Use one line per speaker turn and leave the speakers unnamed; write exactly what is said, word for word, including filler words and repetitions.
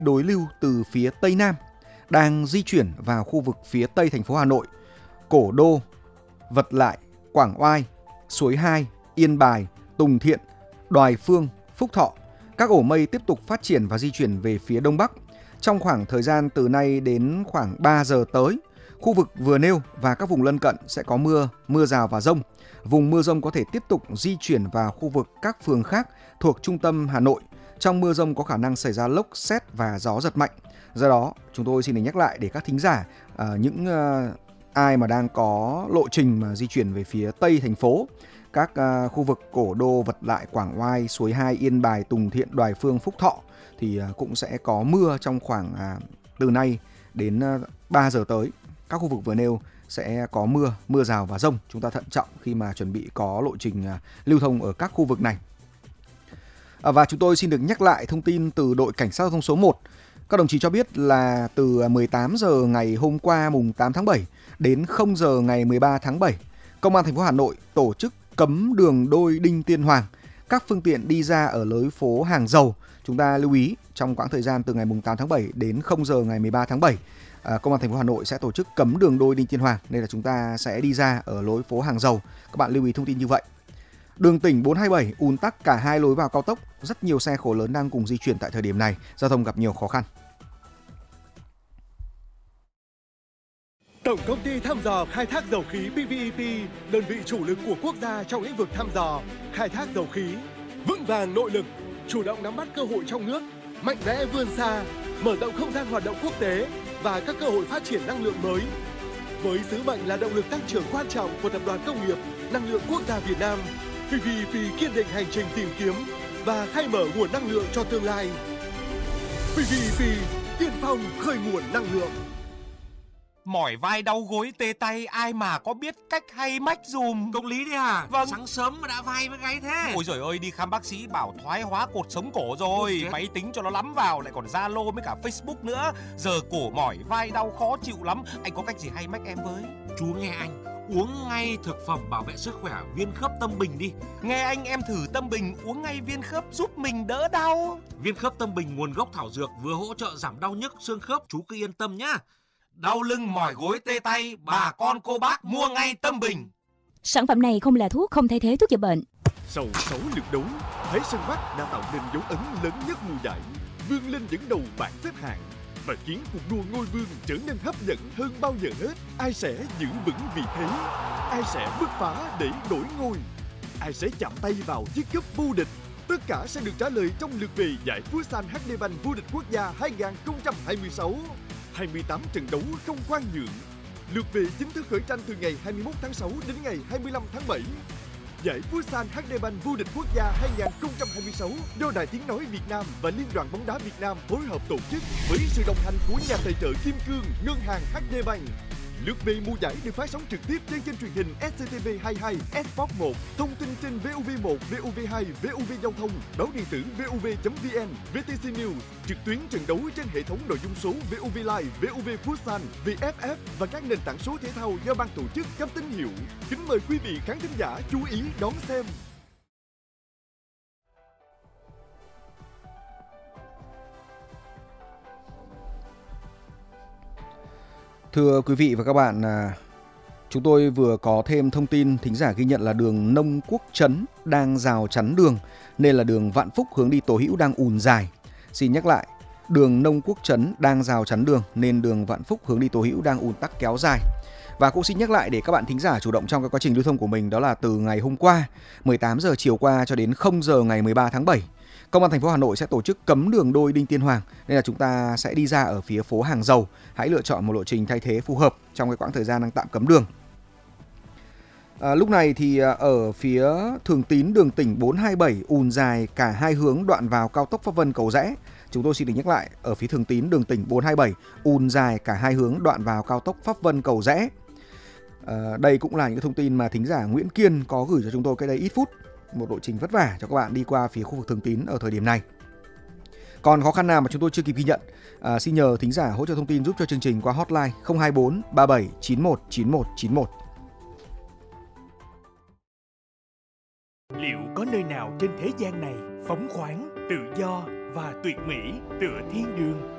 đối lưu từ phía Tây Nam đang di chuyển vào khu vực phía Tây thành phố Hà Nội, Cổ Đô, Vật Lại, Quảng Oai, Suối Hai, Yên Bài, Tùng Thiện, Đoài Phương, Phúc Thọ. Các ổ mây tiếp tục phát triển và di chuyển về phía Đông Bắc. Trong khoảng thời gian từ nay đến khoảng ba giờ tới, khu vực vừa nêu và các vùng lân cận sẽ có mưa, mưa rào và dông. Vùng mưa dông có thể tiếp tục di chuyển vào khu vực các phường khác thuộc trung tâm Hà Nội. Trong mưa dông có khả năng xảy ra lốc sét và gió giật mạnh. Do đó, chúng tôi xin được nhắc lại để các thính giả, uh, những uh, ai mà đang có lộ trình mà di chuyển về phía Tây thành phố, các uh, khu vực Cổ Đô, Vật Lại, Quảng Oai, Suối Hai, Yên Bài, Tùng Thiện, Đoài Phương, Phúc Thọ thì uh, cũng sẽ có mưa trong khoảng uh, từ nay đến uh, ba giờ tới. Các khu vực vừa nêu sẽ có mưa, mưa rào và dông. Chúng ta thận trọng khi mà chuẩn bị có lộ trình uh, lưu thông ở các khu vực này. À, và chúng tôi xin được nhắc lại thông tin từ đội cảnh sát giao thông số một. Các đồng chí cho biết là từ mười tám giờ ngày hôm qua mùng tám tháng bảy đến không giờ ngày mười ba tháng bảy, Công an thành phố Hà Nội tổ chức cấm đường đôi Đinh Tiên Hoàng. Các phương tiện đi ra ở lối phố Hàng Dầu. Chúng ta lưu ý trong quãng thời gian từ ngày mùng tám tháng bảy đến không giờ ngày mười ba tháng bảy, à, Công an thành phố Hà Nội sẽ tổ chức cấm đường đôi Đinh Tiên Hoàng, nên là chúng ta sẽ đi ra ở lối phố Hàng Dầu. Các bạn lưu ý thông tin như vậy. Đường tỉnh bốn hai bảy ùn tắc cả hai lối vào cao tốc, rất nhiều xe khổ lớn đang cùng di chuyển tại thời điểm này, giao thông gặp nhiều khó khăn.
Tổng công ty thăm dò khai thác dầu khí pê vê e pê, đơn vị chủ lực của quốc gia trong lĩnh vực thăm dò, khai thác dầu khí, vững vàng nội lực, chủ động nắm bắt cơ hội trong nước, mạnh mẽ vươn xa, mở rộng không gian hoạt động quốc tế và các cơ hội phát triển năng lượng mới. Với sứ mệnh là động lực tăng trưởng quan trọng của Tập đoàn Công nghiệp Năng lượng Quốc gia Việt Nam, pê vê e pê kiên định hành trình tìm kiếm và khai mở nguồn năng lượng cho tương lai. pê vê e pê tiên phong khơi nguồn năng lượng.
Mỏi vai đau gối tê tay, ai mà có biết cách hay mách dùm.
Công lý đấy à?
Vâng.
Sáng sớm mà đã vai với gáy thế.
Ôi giời ơi, đi khám bác sĩ bảo thoái hóa cột sống cổ rồi. Máy tính cho nó lắm vào, lại còn Zalo với cả Facebook nữa. Giờ cổ mỏi vai đau khó chịu lắm. Anh có cách gì hay mách em với?
Chú nghe anh, uống ngay thực phẩm bảo vệ sức khỏe Viên Khớp Tâm Bình đi.
Nghe anh, em thử Tâm Bình uống ngay viên khớp giúp mình đỡ đau.
Viên Khớp Tâm Bình nguồn gốc thảo dược, vừa hỗ trợ giảm đau nhức xương khớp, chú cứ yên tâm nhá. Đau lưng mỏi gối tê tay, bà con cô bác mua ngay Tâm Bình.
Sản phẩm này không là thuốc, không thay thế thuốc chữa bệnh.
Sau sáu lượt đấu, Thái Sơn Bắc đã tạo nên dấu ấn lớn nhất mùa giải, vươn lên dẫn đầu bảng xếp hạng và khiến cuộc đua ngôi vương trở nên hấp dẫn hơn bao giờ hết. Ai sẽ giữ vững vị thế? Ai sẽ bứt phá để đổi ngôi? Ai sẽ chạm tay vào chiếc cúp vô địch? Tất cả sẽ được trả lời trong lượt về giải Futsal hát đê Bank vô địch quốc gia hai không hai sáu. hai mươi tám trận đấu không khoan nhượng. Lượt về chính thức khởi tranh từ ngày hai mươi mốt tháng sáu đến ngày hai mươi lăm tháng bảy. Giải Futsal hát đê Bank vô địch quốc gia hai không hai sáu do Đài Tiếng nói Việt Nam và Liên đoàn bóng đá Việt Nam phối hợp tổ chức với sự đồng hành của nhà tài trợ Kim Cương, Ngân hàng hát đê Bank. Lượt về mùa giải được phát sóng trực tiếp trên kênh truyền hình ét xê tê vê hai mươi hai, Sport một, thông tin trên vê o vê một, vê o vê hai, vê o vê Giao thông, báo điện tử vê o vê chấm vê en, vê tê xê News, trực tuyến trận đấu trên hệ thống nội dung số vê o vê Live, vê o vê Futsal, vê ép ép và các nền tảng số thể thao do ban tổ chức cấp tín hiệu. Kính mời quý vị khán thính giả chú ý đón xem.
Thưa quý vị và các bạn, chúng tôi vừa có thêm thông tin thính giả ghi nhận là đường Nông Quốc Trấn đang rào chắn đường, nên là đường Vạn Phúc hướng đi Tố Hữu đang ùn dài. Xin nhắc lại, đường Nông Quốc Trấn đang rào chắn đường nên đường Vạn Phúc hướng đi Tố Hữu đang ùn tắc kéo dài. Và cũng xin nhắc lại để các bạn thính giả chủ động trong cái quá trình lưu thông của mình, đó là từ ngày hôm qua mười tám giờ chiều qua cho đến không giờ ngày mười ba tháng bảy, Công an thành phố Hà Nội sẽ tổ chức cấm đường đôi Đinh Tiên Hoàng, nên là chúng ta sẽ đi ra ở phía phố Hàng Dầu. Hãy lựa chọn một lộ trình thay thế phù hợp trong cái quãng thời gian đang tạm cấm đường. À, lúc này thì ở phía Thường Tín đường tỉnh bốn hai bảy ùn dài cả hai hướng đoạn vào cao tốc Pháp Vân Cầu Giẽ. Chúng tôi xin được nhắc lại, ở phía Thường Tín đường tỉnh bốn hai bảy ùn dài cả hai hướng đoạn vào cao tốc Pháp Vân Cầu Giẽ. À, đây cũng là những thông tin mà thính giả Nguyễn Kiên có gửi cho chúng tôi cách đây ít phút. Một lộ trình vất vả cho các bạn đi qua phía khu vực Thường Tín ở thời điểm này. Còn khó khăn nào mà chúng tôi chưa kịp ghi nhận, à, xin nhờ thính giả hỗ trợ thông tin giúp cho chương trình qua hotline không hai bốn ba bảy chín một chín một chín một.
Liệu có nơi nào trên thế gian này phóng khoáng, tự do và tuyệt mỹ tựa thiên đường?